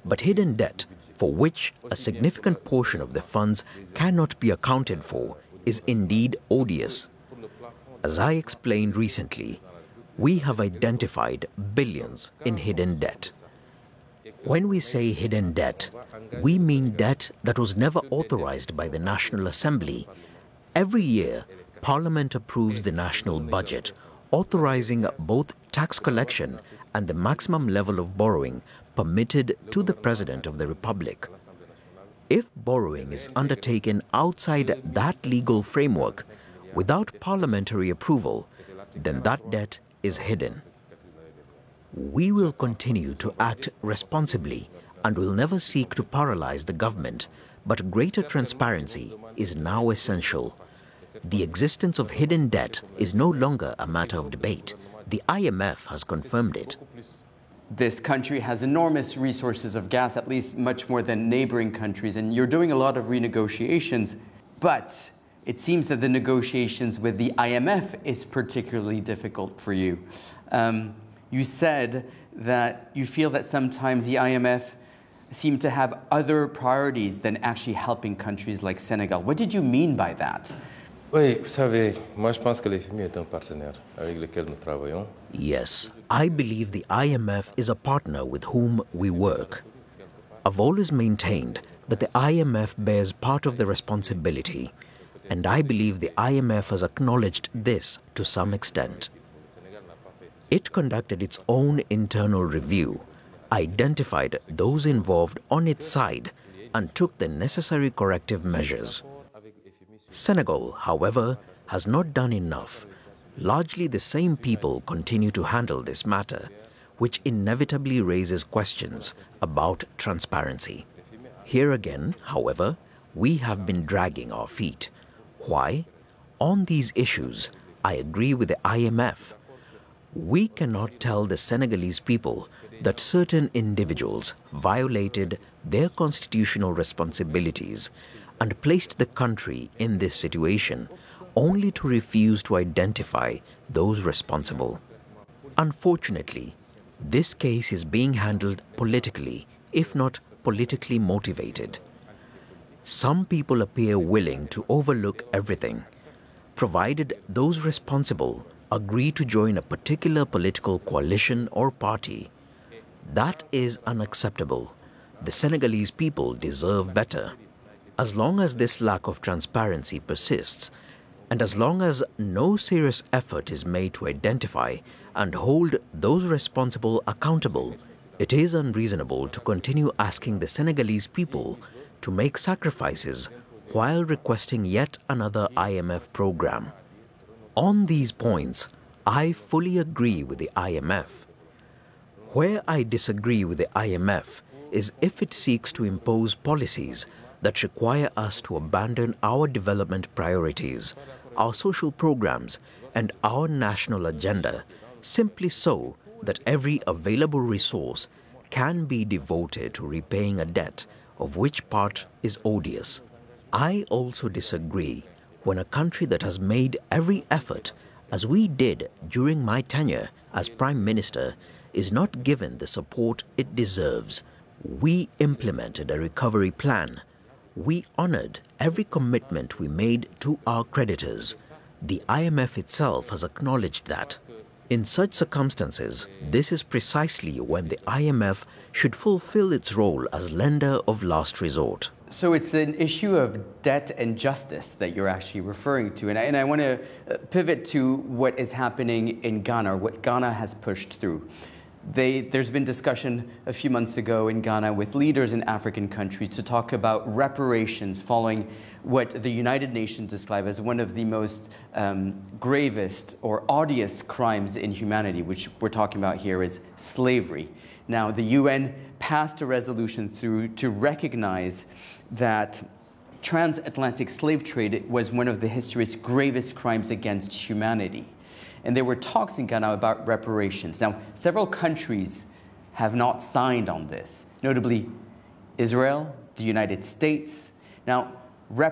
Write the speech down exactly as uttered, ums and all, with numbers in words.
But hidden debt, for which a significant portion of the funds cannot be accounted for, is indeed odious. As I explained recently, we have identified billions in hidden debt. When we say hidden debt, we mean debt that was never authorized by the National Assembly. Every year, Parliament approves the national budget, authorizing both tax collection and the maximum level of borrowing permitted to the President of the Republic. If borrowing is undertaken outside that legal framework, without parliamentary approval, then that debt is hidden. We will continue to act responsibly and will never seek to paralyze the government, but greater transparency is now essential. The existence of hidden debt is no longer a matter of debate. The I M F has confirmed it. This country has enormous resources of gas, at least much more than neighboring countries, and you're doing a lot of renegotiations, but it seems that the negotiations with the I M F is particularly difficult for you. Um, you said that you feel that sometimes the I M F seem to have other priorities than actually helping countries like Senegal. What did you mean by that? Yes, I believe the I M F is a partner with whom we work. I've always maintained that the I M F bears part of the responsibility, and I believe the I M F has acknowledged this to some extent. It conducted its own internal review, identified those involved on its side, and took the necessary corrective measures. Senegal, however, has not done enough. Largely the same people continue to handle this matter, which inevitably raises questions about transparency. Here again, however, we have been dragging our feet. Why? On these issues, I agree with the I M F. We cannot tell the Senegalese people that certain individuals violated their constitutional responsibilities and placed the country in this situation only to refuse to identify those responsible. Unfortunately, this case is being handled politically, if not politically motivated. Some people appear willing to overlook everything, provided those responsible agree to join a particular political coalition or party. That is unacceptable. The Senegalese people deserve better. As long as this lack of transparency persists, and as long as no serious effort is made to identify and hold those responsible accountable, it is unreasonable to continue asking the Senegalese people to make sacrifices while requesting yet another I M F program. On these points, I fully agree with the I M F. Where I disagree with the I M F is if it seeks to impose policies that require us to abandon our development priorities, our social programs, and our national agenda simply so that every available resource can be devoted to repaying a debt of which part is odious. I also disagree when a country that has made every effort, as we did during my tenure as Prime Minister, is not given the support it deserves. We implemented a recovery plan. We honored every commitment we made to our creditors. The I M F itself has acknowledged that. In such circumstances, this is precisely when the I M F should fulfill its role as lender of last resort. So it's an issue of debt and justice that you're actually referring to. And I, and I want to pivot to what is happening in Ghana, or what Ghana has pushed through. They, there's been discussion a few months ago in Ghana with leaders in African countries to talk about reparations following what the United Nations describe as one of the most um, gravest or odious crimes in humanity, which we're talking about here is slavery. Now, the U N passed a resolution through to recognize that transatlantic slave trade was one of the history's gravest crimes against humanity. And there were talks in Ghana about reparations. Now, several countries have not signed on this, notably Israel, the United States. Now,